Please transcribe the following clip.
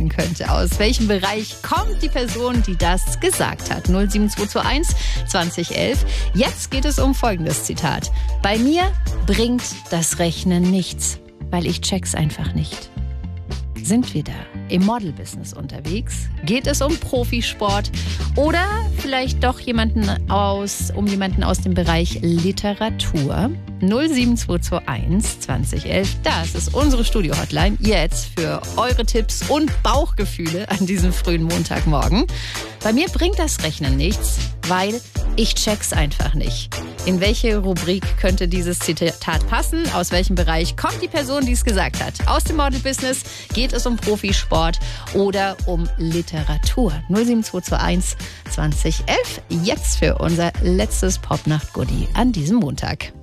rechnen könnte. Aus welchem Bereich kommt die Person, die das gesagt hat? 07221 2011. Jetzt geht es um folgendes Zitat. Bei mir bringt das Rechnen nichts, weil ich check's einfach nicht. Sind wir da im Model-Business unterwegs? Geht es um Profisport oder vielleicht doch jemanden aus dem Bereich Literatur? 07221 2011, das ist unsere Studio-Hotline. Jetzt für eure Tipps und Bauchgefühle an diesem frühen Montagmorgen. Bei mir bringt das Rechnen nichts, weil ich check's einfach nicht. In welche Rubrik könnte dieses Zitat passen? Aus welchem Bereich kommt die Person, die es gesagt hat? Aus dem Model-Business? Geht es um Profisport oder um Literatur? 07221 2011, jetzt für unser letztes Popnacht-Goodie an diesem Montag.